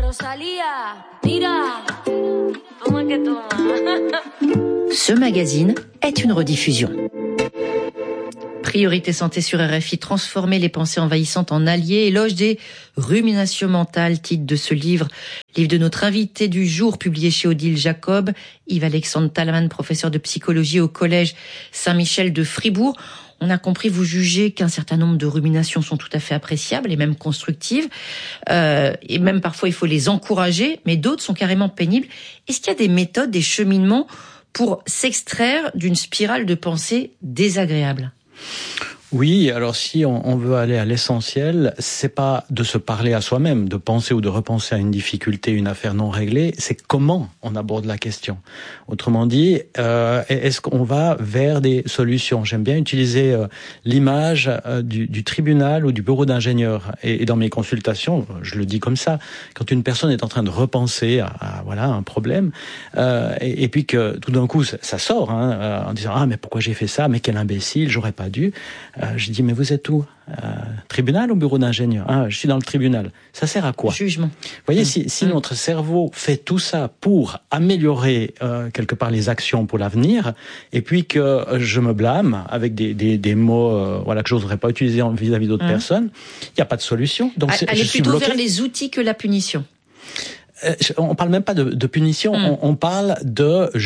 Ce magazine est une rediffusion. Priorité santé sur RFI, transformer les pensées envahissantes en alliés, éloge des ruminations mentales, titre de ce livre de notre invité du jour, publié chez Odile Jacob, Yves-Alexandre Talaman, professeur de psychologie au collège Saint-Michel de Fribourg. On a compris, vous jugez qu'un certain nombre de ruminations sont tout à fait appréciables et même constructives. Et même parfois, il faut les encourager, mais d'autres sont carrément pénibles. Est-ce qu'il y a des méthodes, des cheminements pour s'extraire d'une spirale de pensée désagréable ? Oui, alors si on veut aller à l'essentiel, c'est pas de se parler à soi-même, de penser ou de repenser à une difficulté, une affaire non réglée, c'est comment on aborde la question. Autrement dit, est-ce qu'on va vers des solutions ? J'aime bien utiliser l'image du tribunal ou du bureau d'ingénieur. Et dans mes consultations, je le dis comme ça, quand une personne est en train de repenser à un problème, et puis que tout d'un coup ça sort, en disant ah mais pourquoi j'ai fait ça, mais quel imbécile, j'aurais pas dû. Je dis, mais vous êtes où ? Tribunal ou bureau d'ingénieur ? Je suis dans le tribunal. Ça sert à quoi ? Jugement. Vous voyez, si notre cerveau fait tout ça pour améliorer quelque part les actions pour l'avenir, et puis que je me blâme avec des mots que je n'oserais pas utiliser vis-à-vis d'autres personnes, il n'y a pas de solution. Donc aller plutôt vers les outils que la punition. On parle même pas de punition, on parle de